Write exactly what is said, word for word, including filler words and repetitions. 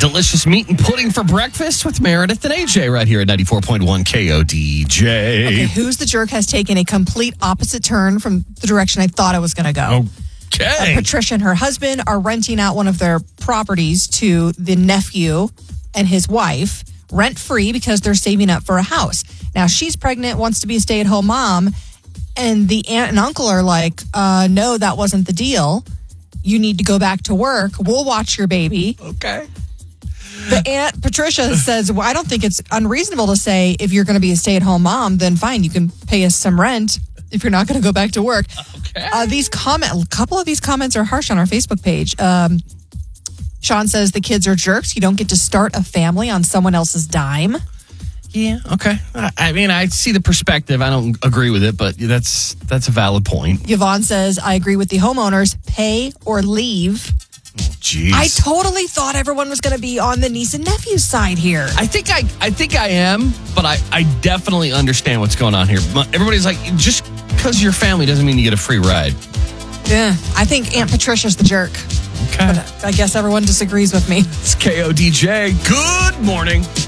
delicious meat and pudding for breakfast with Meredith and A J right here at ninety-four point one K O D J. Okay, Who's the Jerk has taken a complete opposite turn from the direction I thought it was going to go. Okay. Uh, Patricia and her husband are renting out one of their properties to the nephew and his wife, rent-free because they're saving up for a house. Now, she's pregnant, wants to be a stay-at-home mom, and the aunt and uncle are like, uh, no, that wasn't the deal. You need to go back to work. We'll watch your baby. Okay. The aunt, Patricia, says, well, I don't think it's unreasonable to say if you're going to be a stay-at-home mom, then fine, you can pay us some rent if you're not going to go back to work. Okay. Uh, these comment, a couple of these comments are harsh on our Facebook page. Um, Sean says the kids are jerks. You don't get to start a family on someone else's dime. Yeah, okay. I, I mean, I see the perspective. I don't agree with it, but that's that's a valid point. Yvonne says, I agree with the homeowners. Pay or leave. Jeez. I totally thought everyone was going to be on the niece and nephew side here. I think I, I think I am, but I, I definitely understand what's going on here. Everybody's like, just because you're family doesn't mean you get a free ride. Yeah, I think Aunt Patricia's the jerk. Okay. But I guess everyone disagrees with me. It's K O D J. Good morning.